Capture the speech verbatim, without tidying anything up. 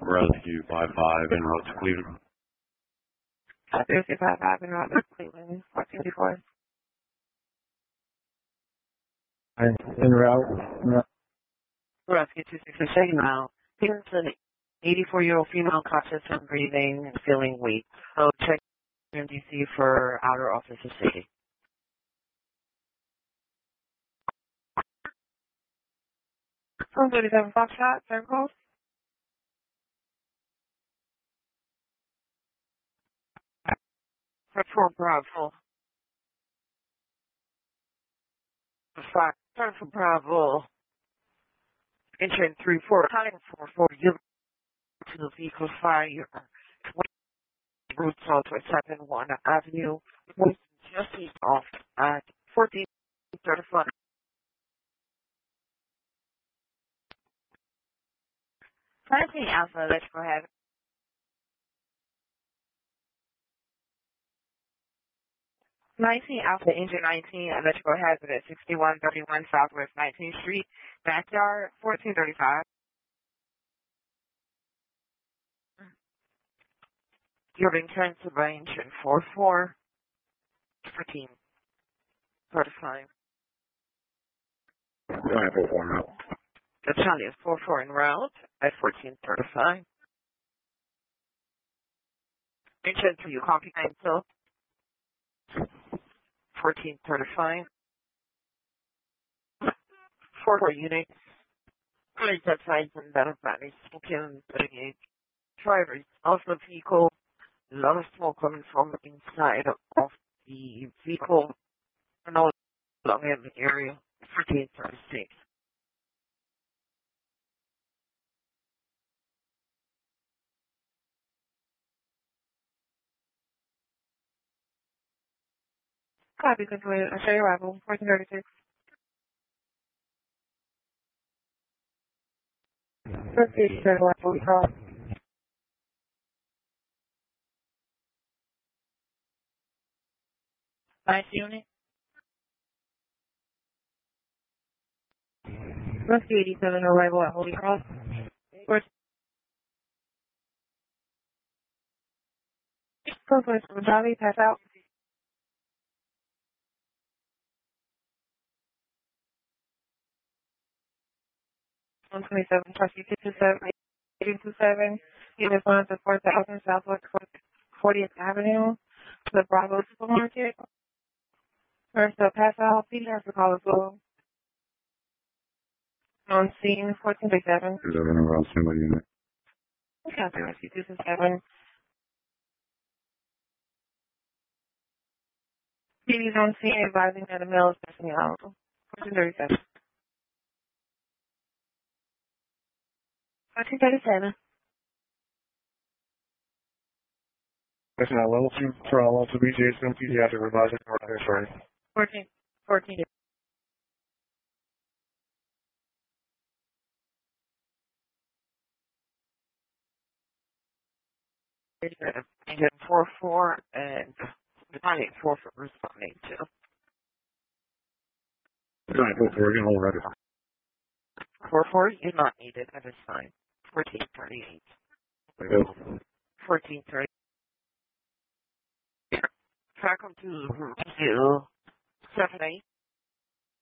Rescue five five en route to Cleveland. Rescue five five en route to Cleveland, fourteen before. En route. Rescue two six six en route. Here's an eighty-four-year-old female conscious and breathing and feeling weak. So check M D C for outer office of safety. one thirty-seven Foxtrot, third call. For Bravo. Five, turn for Bravo. Entering three four, time four four, you to the vehicle fire. Route south to seven one Avenue, just east off at fourteen thirty-five. nineteen Alpha, let's go ahead. nineteen Alpha, engine nineteen, electrical hazard at sixty-one thirty-one Southwest nineteenth Street, backyard, fourteen thirty-five. You're being turned to range in four four, fourteen thirty-five. four four now. The Charlie is four four en route at fourteen thirty-five. Engine to you, copy nine fourteen thirty-five. Four four units. Police outside and better bodies. Smoking thirty-eight. Drivers of the vehicle. A lot of smoke coming from inside of the vehicle. No longer in the area. fourteen thirty-six. Copy, control. I show you arrival. fourteen thirty-six. Proceed to arrival. Call. Nice unit. Rescue eighty-seven arrival at Holy Cross. Southwest from Charlie, pass out. one twenty-seven, Rescue two two seven, eight two seven. Unit one to four thousand Southwest fortieth Avenue to the Bravo Supermarket. First up, pass out. P D has to call as well. On scene, fourteen thirty-seven. two seven en route, single unit. Copy, Rescue two two seven. P D's on scene advising that a male is passing out. fourteen thirty-seven. fourteen thirty-seven. That's not level two for all to B J S M pediatric revising for sorry. fourteen. fourteen. Engine four four and Battalion four for responding to. four four, again, all ready. four four, you're not needed at this time. fourteen thirty-eight. fourteen thirty. Track them to route two seven eight.